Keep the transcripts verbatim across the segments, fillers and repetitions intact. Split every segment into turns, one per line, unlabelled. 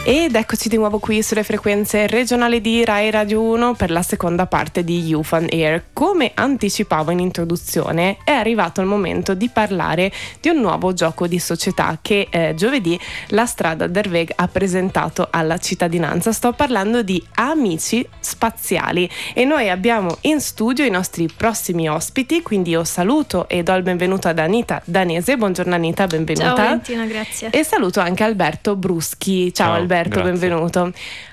Ed eccoci di nuovo qui sulle frequenze regionali di Rai Radio uno per la seconda parte di Youth on Air. Come anticipavo in introduzione, è arrivato il momento di parlare di un nuovo gioco di società che eh, giovedì la Strada der Weg ha presentato alla cittadinanza. Sto parlando di Amici Spaziali e noi abbiamo in studio i nostri prossimi ospiti, quindi io saluto e do il benvenuto ad Anita Danese. Buongiorno Anita, benvenuta.
Ciao Valentina, grazie.
E saluto anche Alberto Bruschi. Ciao, Ciao Alberto. Alberto,
grazie.
benvenuto.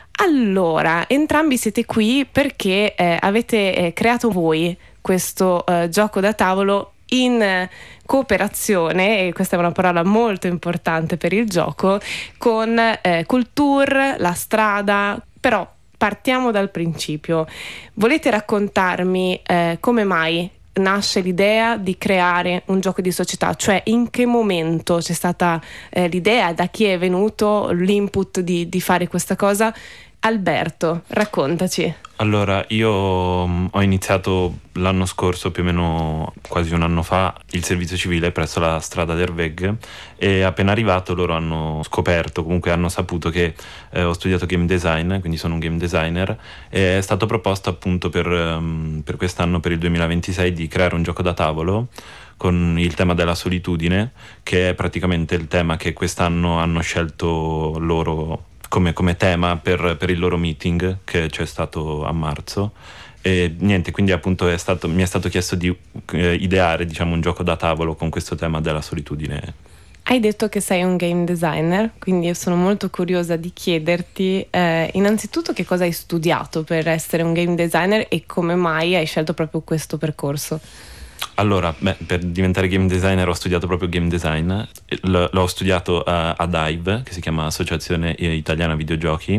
Allora, entrambi siete qui perché eh, avete eh, creato voi questo eh, gioco da tavolo in eh, cooperazione, e questa è una parola molto importante per il gioco, con eh, Kultur, La Strada. Però partiamo dal principio. Volete raccontarmi eh, come mai nasce l'idea di creare un gioco di società? Cioè, in che momento c'è stata eh, l'idea, da chi è venuto l'input di, di fare questa cosa? Alberto, raccontaci.
Allora, io mh, ho iniziato l'anno scorso, più o meno quasi un anno fa, il servizio civile presso la Strada der Weg, e appena arrivato loro hanno scoperto, comunque hanno saputo che eh, ho studiato game design, quindi sono un game designer, e è stato proposto appunto per, um, per quest'anno, per il duemilaventisei, di creare un gioco da tavolo con il tema della solitudine, che è praticamente il tema che quest'anno hanno scelto loro Come, come tema per, per il loro meeting che c'è stato a marzo. E niente, quindi appunto è stato, mi è stato chiesto di eh, ideare, diciamo, un gioco da tavolo con questo tema della solitudine.
Hai detto che sei un game designer, quindi io sono molto curiosa di chiederti eh, innanzitutto che cosa hai studiato per essere un game designer e come mai hai scelto proprio questo percorso.
Allora, beh, per diventare game designer ho studiato proprio game design. L- l'ho studiato a, a DIVE, che si chiama Associazione Italiana Videogiochi,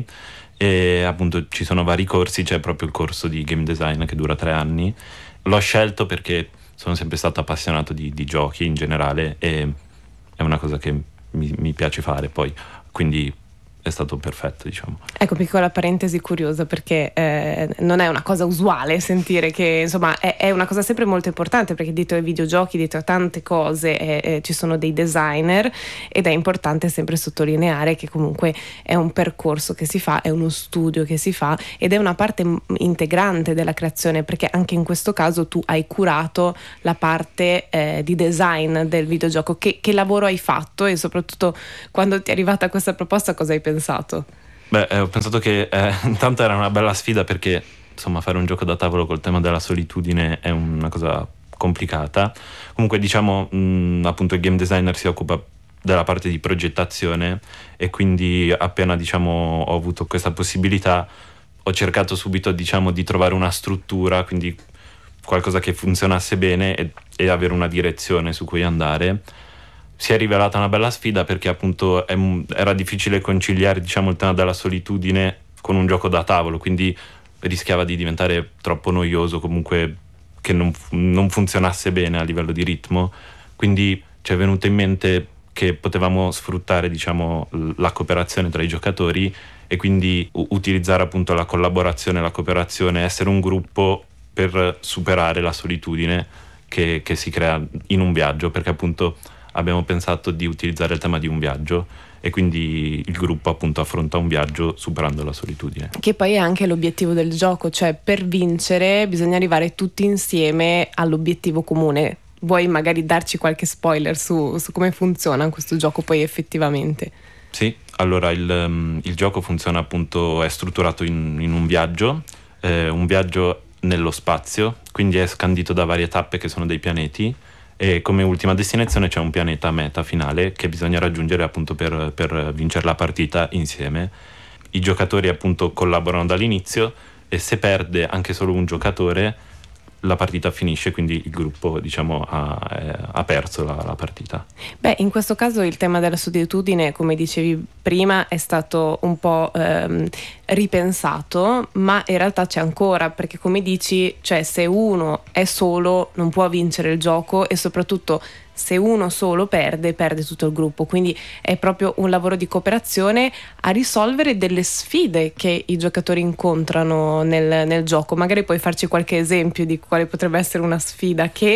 e appunto ci sono vari corsi, c'è proprio il corso di game design che dura tre anni. L'ho scelto perché sono sempre stato appassionato di, di giochi in generale e è una cosa che mi, mi piace fare, poi quindi è stato perfetto, diciamo.
Ecco, piccola parentesi curiosa, perché eh, non è una cosa usuale sentire che, insomma, è, è una cosa sempre molto importante, perché dietro ai videogiochi, dietro a tante cose eh, eh, ci sono dei designer, ed è importante sempre sottolineare che comunque è un percorso che si fa, è uno studio che si fa, ed è una parte integrante della creazione, perché anche in questo caso tu hai curato la parte eh, di design del videogioco. Che, che lavoro hai fatto, e soprattutto quando ti è arrivata questa proposta cosa hai pensato? pensato?
Beh, eh, ho pensato che eh, intanto era una bella sfida, perché insomma fare un gioco da tavolo col tema della solitudine è una cosa complicata. Comunque, diciamo, mh, appunto il game designer si occupa della parte di progettazione, e quindi appena, diciamo, ho avuto questa possibilità ho cercato subito, diciamo, di trovare una struttura, quindi qualcosa che funzionasse bene e, e avere una direzione su cui andare. Si è rivelata una bella sfida perché appunto è, era difficile conciliare, diciamo, il tema della solitudine con un gioco da tavolo, quindi rischiava di diventare troppo noioso, comunque che non, non funzionasse bene a livello di ritmo. Quindi ci è venuto in mente che potevamo sfruttare, diciamo, la cooperazione tra i giocatori, e quindi u- utilizzare appunto la collaborazione, la cooperazione, essere un gruppo per superare la solitudine che, che si crea in un viaggio, perché appunto abbiamo pensato di utilizzare il tema di un viaggio, e quindi il gruppo appunto affronta un viaggio superando la solitudine.
Che poi è anche l'obiettivo del gioco, cioè per vincere bisogna arrivare tutti insieme all'obiettivo comune. Vuoi magari darci qualche spoiler su, su come funziona questo gioco poi effettivamente?
Sì, allora il, um, il gioco funziona appunto, è strutturato in, in un viaggio, eh, un viaggio nello spazio, quindi è scandito da varie tappe che sono dei pianeti, e come ultima destinazione c'è un pianeta meta finale che bisogna raggiungere appunto per, per vincere la partita insieme. I giocatori appunto collaborano dall'inizio, e se perde anche solo un giocatore la partita finisce, quindi il gruppo, diciamo, ha, ha perso la, la partita.
Beh, in questo caso il tema della solitudine, come dicevi prima, è stato un po' ehm, ripensato, ma in realtà c'è ancora, perché come dici, cioè se uno è solo non può vincere il gioco, e soprattutto se uno solo perde, perde tutto il gruppo. Quindi è proprio un lavoro di cooperazione a risolvere delle sfide che i giocatori incontrano nel, nel gioco. Magari puoi farci qualche esempio di quale potrebbe essere una sfida che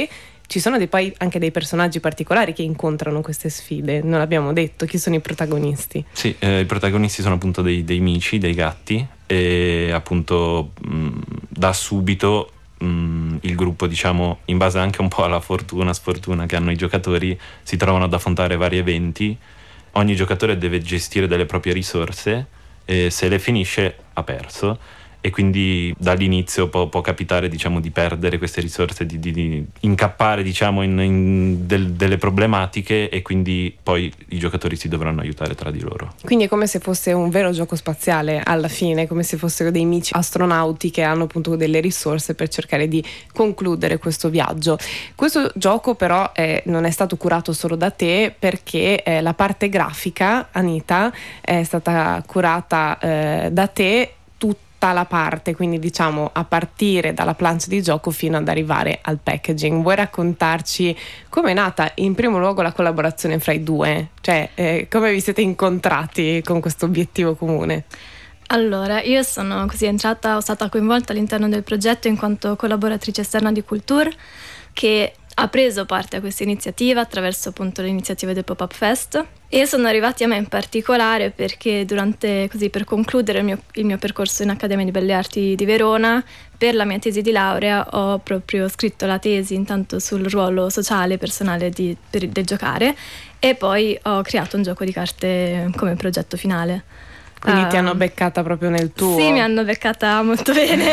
ci sono dei, poi anche dei personaggi particolari che incontrano queste sfide, non l'abbiamo detto, chi sono i protagonisti?
Sì, eh, i protagonisti sono appunto dei, dei mici, dei gatti, e appunto mh, da subito mh, il gruppo, diciamo, in base anche un po' alla fortuna, sfortuna che hanno i giocatori, si trovano ad affrontare vari eventi. Ogni giocatore deve gestire delle proprie risorse e se le finisce ha perso, e quindi dall'inizio può, può capitare, diciamo, di perdere queste risorse, di, di, di incappare, diciamo, in, in del, delle problematiche, e quindi poi i giocatori si dovranno aiutare tra di loro.
Quindi è come se fosse un vero gioco spaziale alla fine, come se fossero dei mici astronauti che hanno appunto delle risorse per cercare di concludere questo viaggio. Questo gioco però eh, non è stato curato solo da te, perché eh, la parte grafica, Anita, è stata curata eh, da te, tutta la parte, quindi diciamo a partire dalla plancia di gioco fino ad arrivare al packaging. Vuoi raccontarci come è nata in primo luogo la collaborazione fra i due? Cioè eh, come vi siete incontrati con questo obiettivo comune?
Allora, io sono così entrata, o stata coinvolta all'interno del progetto in quanto collaboratrice esterna di Kultur, che ha preso parte a questa iniziativa attraverso appunto le iniziative del Pop-Up Fest, e sono arrivati a me in particolare perché durante, così per concludere il mio, il mio percorso in Accademia di Belle Arti di Verona, per la mia tesi di laurea ho proprio scritto la tesi intanto sul ruolo sociale e personale di, per, del giocare, e poi ho creato un gioco di carte come progetto finale.
Quindi um, ti hanno
Um,
beccata proprio nel tuo?
Sì, mi hanno beccata molto bene.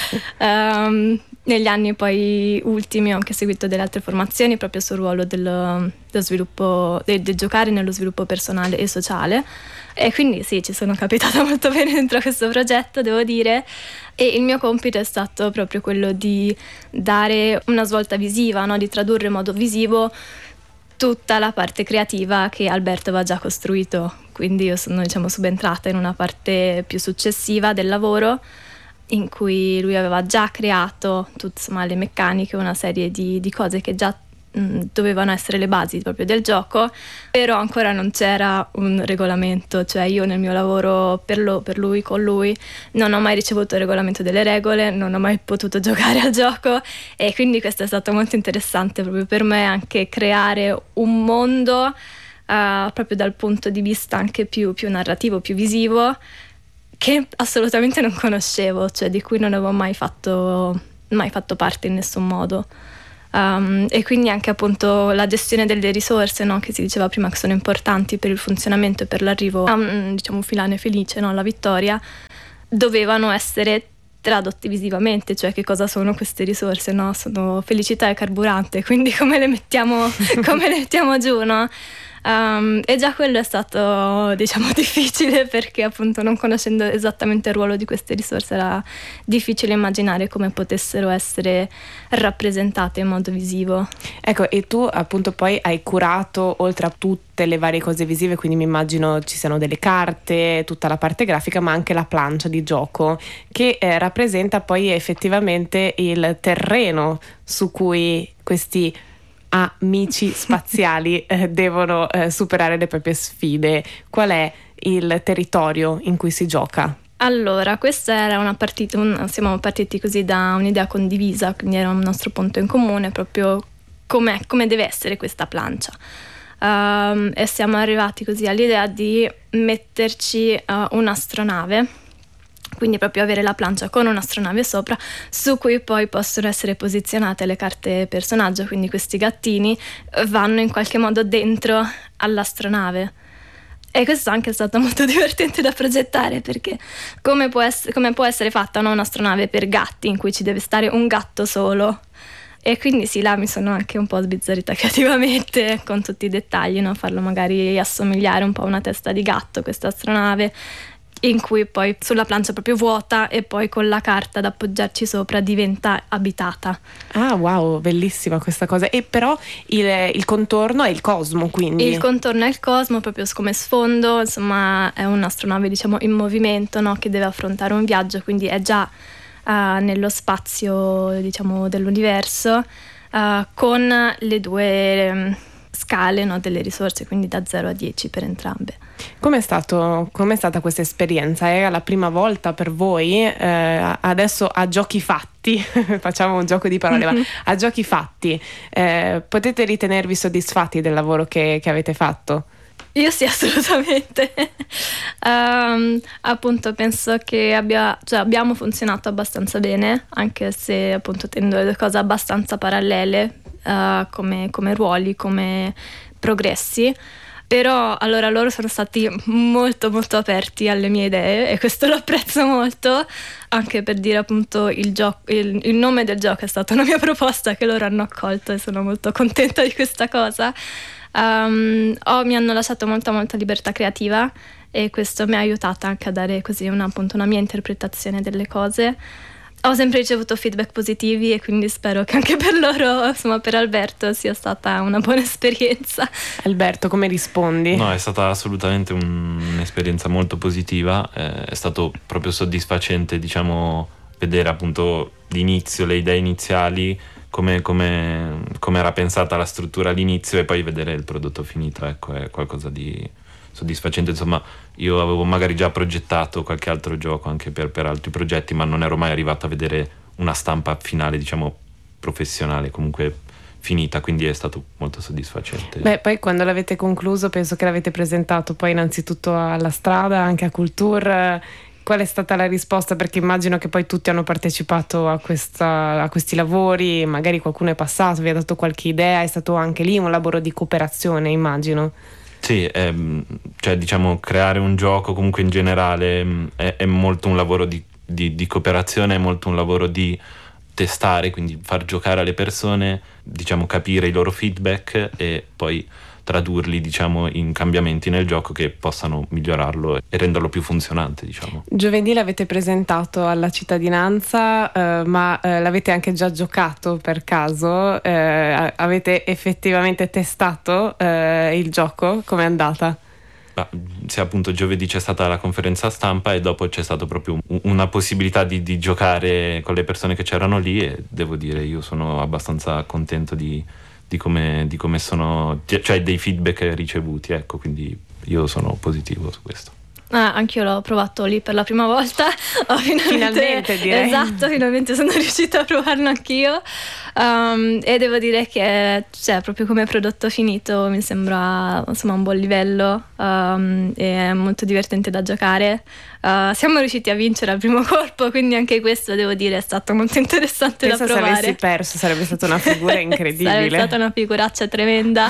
um, negli anni poi ultimi ho anche seguito delle altre formazioni proprio sul ruolo dello, dello sviluppo, del, del giocare nello sviluppo personale e sociale, e quindi sì, ci sono capitata molto bene dentro questo progetto, devo dire, e il mio compito è stato proprio quello di dare una svolta visiva, no? Di tradurre in modo visivo tutta la parte creativa che Alberto aveva già costruito. Quindi io sono, diciamo, subentrata in una parte più successiva del lavoro, in cui lui aveva già creato tutte, insomma, le meccaniche, una serie di, di cose che già mh, dovevano essere le basi proprio del gioco, però ancora non c'era un regolamento, cioè io nel mio lavoro per, lo, per lui, con lui, non ho mai ricevuto il regolamento delle regole, non ho mai potuto giocare al gioco, e quindi questo è stato molto interessante proprio per me, anche creare un mondo uh, proprio dal punto di vista anche più, più narrativo, più visivo, che assolutamente non conoscevo, cioè di cui non avevo mai fatto, mai fatto parte in nessun modo. Um, e quindi anche appunto la gestione delle risorse, no, che si diceva prima che sono importanti per il funzionamento e per l'arrivo a un, diciamo, un filone felice, no, alla vittoria, dovevano essere tradotti visivamente, cioè che cosa sono queste risorse, no? Sono felicità e carburante, quindi come le mettiamo, come le mettiamo giù, no? Um, e già quello è stato, diciamo, difficile, perché appunto non conoscendo esattamente il ruolo di queste risorse era difficile immaginare come potessero essere rappresentate in modo visivo.
Ecco, e tu appunto poi hai curato, oltre a tutte le varie cose visive, quindi mi immagino ci siano delle carte, tutta la parte grafica, ma anche la plancia di gioco che eh, rappresenta poi effettivamente il terreno su cui questi amici spaziali eh, devono eh, superare le proprie sfide. Qual è il territorio in cui si gioca?
Allora, questa era una partita, un, siamo partiti così da un'idea condivisa, quindi era un nostro punto in comune, proprio come come deve essere questa plancia. Um, e siamo arrivati così all'idea di metterci uh, un'astronave, quindi proprio avere la plancia con un'astronave sopra, su cui poi possono essere posizionate le carte personaggio, quindi questi gattini vanno in qualche modo dentro all'astronave. E questo anche è stato molto divertente da progettare, perché come può essere, come può essere fatta, no, un'astronave per gatti in cui ci deve stare un gatto solo? E quindi sì, là mi sono anche un po' sbizzarrita creativamente con tutti i dettagli, no? Farlo magari assomigliare un po' a una testa di gatto, questa astronave, in cui poi sulla plancia proprio vuota, e poi con la carta da appoggiarci sopra diventa abitata.
Ah, wow, bellissima questa cosa. E però il, il contorno è il cosmo, quindi
il contorno è il cosmo proprio come sfondo, insomma è un'astronave, diciamo, in movimento, no? Che deve affrontare un viaggio, quindi è già uh, nello spazio, diciamo, dell'universo, uh, con le due um, scale, no, delle risorse, quindi da zero a dieci per entrambe.
Com'è stato, com'è stata questa esperienza? Era la prima volta per voi? Eh, adesso a giochi fatti, facciamo un gioco di parole, ma a giochi fatti, eh, potete ritenervi soddisfatti del lavoro che, che avete fatto?
Io sì, assolutamente. um, appunto penso che abbia, cioè abbiamo funzionato abbastanza bene, anche se appunto tendo le cose abbastanza parallele uh, come, come ruoli, come progressi. Però allora loro sono stati molto molto aperti alle mie idee e questo lo apprezzo molto, anche per dire appunto il, gioco, il, il nome del gioco è stata una mia proposta che loro hanno accolto e sono molto contenta di questa cosa. Um, oh, mi hanno lasciato molta molta libertà creativa e questo mi ha aiutata anche a dare così una, appunto, una mia interpretazione delle cose. Ho sempre ricevuto feedback positivi e quindi spero che anche per loro, insomma per Alberto, sia stata una buona esperienza.
Alberto, come rispondi?
No, è stata assolutamente un, un'esperienza molto positiva, eh, è stato proprio soddisfacente, diciamo, vedere appunto l'inizio, le idee iniziali, come, come, come era pensata la struttura all'inizio e poi vedere il prodotto finito, ecco, è qualcosa di soddisfacente. Insomma, io avevo magari già progettato qualche altro gioco anche per, per altri progetti, ma non ero mai arrivato a vedere una stampa finale, diciamo, professionale, comunque finita, quindi è stato molto soddisfacente.
Beh, poi quando l'avete concluso penso che l'avete presentato poi innanzitutto alla Strada, anche a Kultur. Qual è stata la risposta? Perché immagino che poi tutti hanno partecipato a, questa, a questi lavori, magari qualcuno è passato, vi ha dato qualche idea, è stato anche lì un lavoro di cooperazione, immagino.
Sì, è, cioè diciamo creare un gioco comunque in generale è, è molto un lavoro di, di, di cooperazione, è molto un lavoro di testare, quindi far giocare alle persone, diciamo capire i loro feedback e poi tradurli, diciamo, in cambiamenti nel gioco che possano migliorarlo e renderlo più funzionante, diciamo.
Giovedì l'avete presentato alla cittadinanza, eh, ma eh, l'avete anche già giocato per caso? Eh, avete effettivamente testato eh, il gioco? Com'è andata?
Ah, sì, appunto giovedì c'è stata la conferenza stampa e dopo c'è stata proprio un, una possibilità di, di giocare con le persone che c'erano lì e devo dire io sono abbastanza contento di di come, di come sono, cioè dei feedback ricevuti, ecco, quindi io sono positivo su questo.
Ah, anch'io l'ho provato lì per la prima volta. Ho finalmente,
finalmente direi.
Esatto, finalmente sono riuscita a provarlo anch'io. Um, e devo dire che, cioè, proprio come prodotto finito mi sembra insomma un buon livello, um, è molto divertente da giocare. Uh, siamo riusciti a vincere al primo colpo, quindi anche questo devo dire è stato molto interessante.
Penso
da provare.
Se avessi perso sarebbe stata una figura incredibile.
Sarebbe stata una figuraccia tremenda.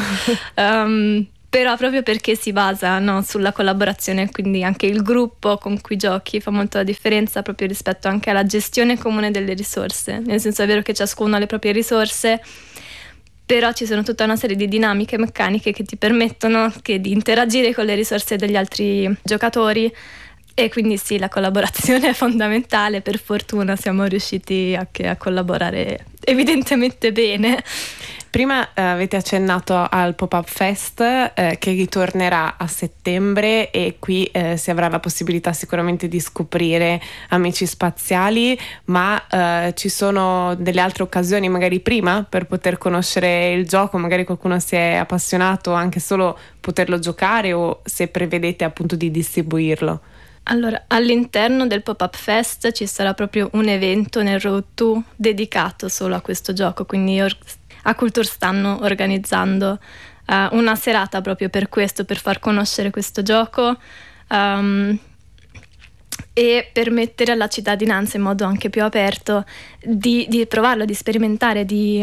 um, Però proprio perché si basa, no, sulla collaborazione, quindi anche il gruppo con cui giochi fa molto la differenza proprio rispetto anche alla gestione comune delle risorse. Nel senso è vero che ciascuno ha le proprie risorse, però ci sono tutta una serie di dinamiche meccaniche che ti permettono che di interagire con le risorse degli altri giocatori e quindi sì, la collaborazione è fondamentale. Per fortuna siamo riusciti anche a collaborare evidentemente bene.
Prima eh, avete accennato al Pop-Up Fest eh, che ritornerà a settembre e qui eh, si avrà la possibilità sicuramente di scoprire Amici Spaziali, ma eh, ci sono delle altre occasioni magari prima per poter conoscere il gioco, magari qualcuno si è appassionato anche solo poterlo giocare o se prevedete appunto di distribuirlo.
Allora, all'interno del Pop-Up Fest ci sarà proprio un evento nel Road due dedicato solo a questo gioco, quindi or- a Kultur stanno organizzando uh, una serata proprio per questo, per far conoscere questo gioco um, e permettere alla cittadinanza in modo anche più aperto di, di provarlo, di sperimentare, di,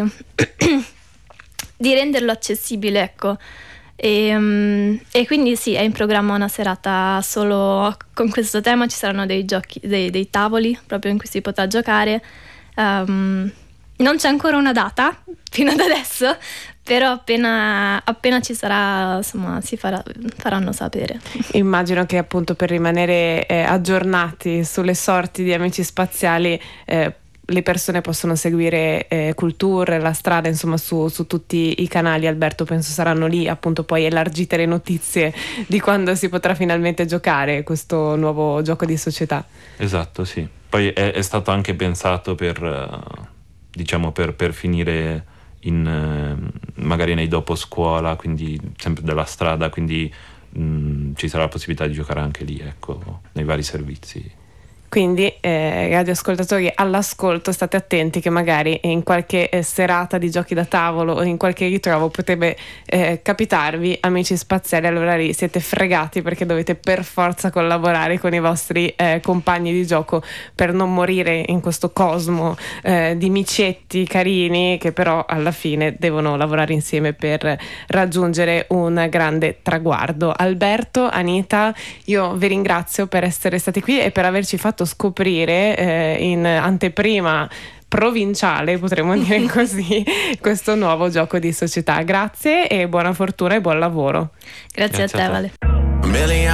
di renderlo accessibile, ecco. E, um, e quindi sì, è in programma una serata solo con questo tema, ci saranno dei giochi, dei, dei tavoli proprio in cui si potrà giocare. Um, non c'è ancora una data fino ad adesso, però appena, appena ci sarà, insomma, si farà, faranno sapere.
Immagino che appunto per rimanere eh, aggiornati sulle sorti di Amici Spaziali eh, le persone possono seguire eh, Kultur, la Strada, insomma su, su tutti i canali. Alberto, penso saranno lì appunto poi elargite le notizie di quando si potrà finalmente giocare questo nuovo gioco di società.
Esatto, sì. Poi è, è stato anche pensato per, uh, diciamo per, per finire in, eh, magari nei dopo scuola, quindi sempre della strada, quindi mh, ci sarà la possibilità di giocare anche lì, ecco, nei vari servizi.
Quindi eh, radioascoltatori all'ascolto, state attenti che magari in qualche eh, serata di giochi da tavolo o in qualche ritrovo potrebbe eh, capitarvi amici spaziali, allora lì siete fregati perché dovete per forza collaborare con i vostri eh, compagni di gioco per non morire in questo cosmo eh, di micetti carini che però alla fine devono lavorare insieme per raggiungere un grande traguardo. Alberto, Anita, io vi ringrazio per essere stati qui e per averci fatto scoprire eh, in anteprima provinciale, potremmo dire così, questo nuovo gioco di società. Grazie e buona fortuna e buon lavoro.
Grazie, Grazie a te, Vale.